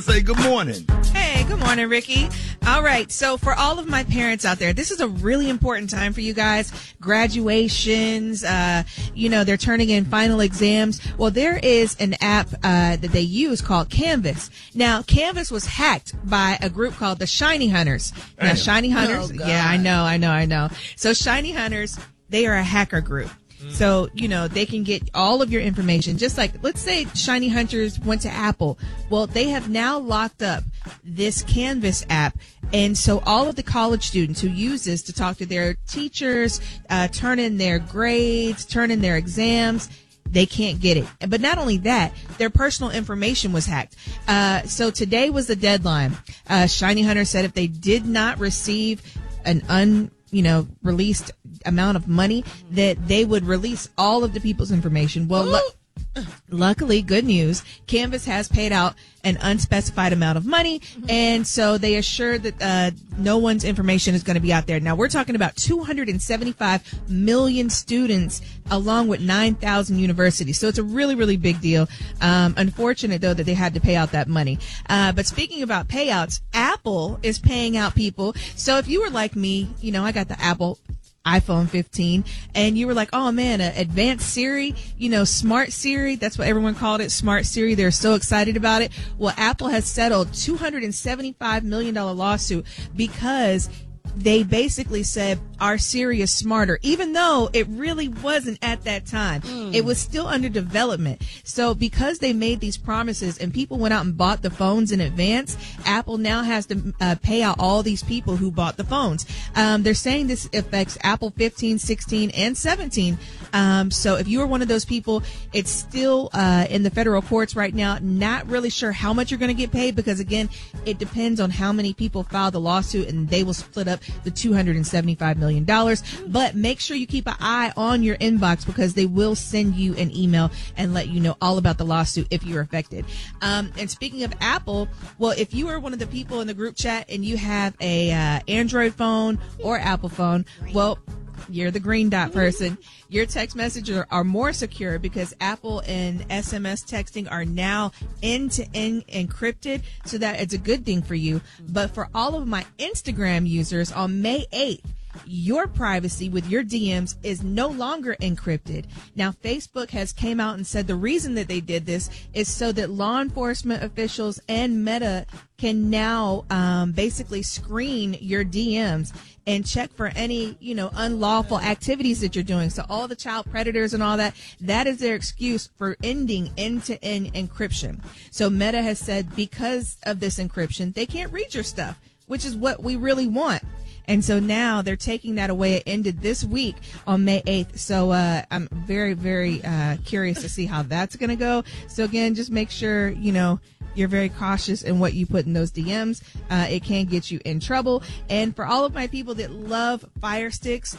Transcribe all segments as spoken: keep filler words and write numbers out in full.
Say good morning. Hey, good morning, Ricky. All right. So for all of my parents out there, this is a really important time for you guys. Graduations, uh, you know, they're turning in final exams. Well, there is an app uh, that they use called Canvas. Now, Canvas was hacked by a group called the Shiny Hunters. Now, Damn. Shiny Hunters. Oh, God. Yeah, I know, I know, I know. So Shiny Hunters, they are a hacker group. So, you know, they can get all of your information. Just like, let's say Shiny Hunters went to Apple. Well, they have now locked up this Canvas app. And so all of the college students who use this to talk to their teachers, uh, turn in their grades, turn in their exams, they can't get it. But not only that, their personal information was hacked. Uh, so today was the deadline. Uh, Shiny Hunter said if they did not receive an un, you know, released amount of money, that they would release all of the people's information. Well, lu- luckily, good news, Canvas has paid out an unspecified amount of money, and so they assure that uh, no one's information is going to be out there. Now, we're talking about two hundred seventy-five million students along with nine thousand universities. So it's a really, really big deal. Um, unfortunate, though, that they had to pay out that money. Uh, but speaking about payouts, Apple is paying out people. So if you were like me, you know, I got the Apple iPhone fifteen, and you were like, oh man, uh, advanced Siri, you know, smart Siri, that's what everyone called it, smart Siri. They're so excited about it. Well, Apple has settled two hundred seventy-five million dollars lawsuit because they basically said our Siri is smarter, even though it really wasn't at that time. Mm. It was still under development. So because they made these promises and people went out and bought the phones in advance, Apple now has to uh, pay out all these people who bought the phones. Um, they're saying this affects Apple fifteen, sixteen, and seventeen. Um, so if you are one of those people, it's still uh, in the federal courts right now. Not really sure how much you're going to get paid because, again, it depends on how many people file the lawsuit, and they will split up the two hundred seventy-five million dollars. But make sure you keep an eye on your inbox because they will send you an email and let you know all about the lawsuit if you're affected. Um, and speaking of Apple, well, if you are one of the people in the group chat and you have a uh, Android phone or Apple phone, well, you're the green dot person. Your text messages are, are more secure because Apple and S M S texting are now end-to-end encrypted, so that it's a good thing for you. But for all of my Instagram users, on May eighth, your privacy with your D Ms is no longer encrypted. Now, Facebook has came out and said the reason that they did this is so that law enforcement officials and Meta can now um, basically screen your D Ms and check for any, you know, unlawful activities that you're doing. So all the child predators and all that, that is their excuse for ending end-to-end encryption. So Meta has said because of this encryption, they can't read your stuff, which is what we really want. And so now they're taking that away. It ended this week on May eighth. So uh, I'm very, very uh, curious to see how that's going to go. So again, just make sure, you know, you're very cautious in what you put in those D Ms. Uh, it can get you in trouble. And for all of my people that love Fire Sticks,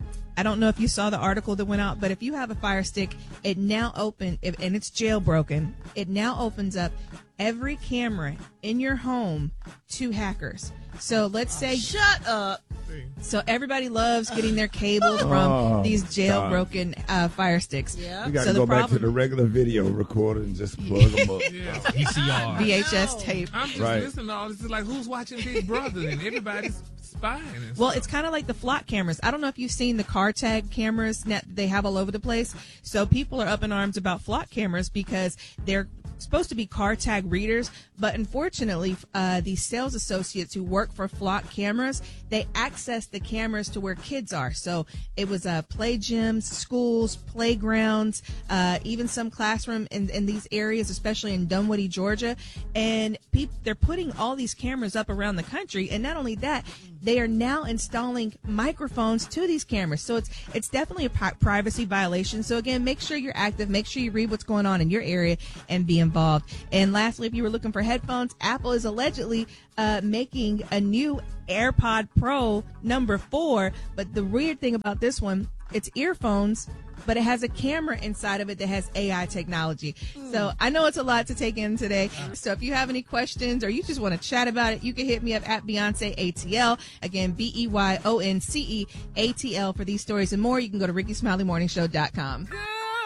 I don't know if you saw the article that went out, but if you have a Fire Stick, it now open if, and it's jailbroken. It now opens up every camera in your home to hackers. So let's say, shut up. So everybody loves getting their cables from Oh, these jailbroken uh, Fire Sticks. Yeah. We got to So the go back to problem- the regular video recorder and just plug them up. Yeah, V C R. V H S tape. I'm just Right. listening to all this. It's like, who's watching Big Brother? And everybody's spying. And Well, stuff. it's kind of like the flock cameras. I don't know if you've seen the car tag cameras that they have all over the place. So people are up in arms about flock cameras because they're supposed to be car tag readers, but unfortunately, uh, these sales associates who work for flock cameras, they access the cameras to where kids are. So it was uh, play gyms, schools, playgrounds, uh, even some classroom in, in these areas, especially in Dunwoody, Georgia. And people, they're putting all these cameras up around the country. And not only that, they are now installing microphones to these cameras. So it's it's definitely a pri- privacy violation. So again, make sure you're active. Make sure you read what's going on in your area and be involved. And lastly, if you were looking for headphones, Apple is allegedly uh, making a new AirPod Pro number four. But the weird thing about this one, it's earphones, but it has a camera inside of it that has A I technology. Mm. So I know it's a lot to take in today. So if you have any questions or you just want to chat about it, you can hit me up at Beyonce A T L. Again, B E Y O N C E A T L for these stories and more. You can go to Ricky Smiley Morning Show dot com.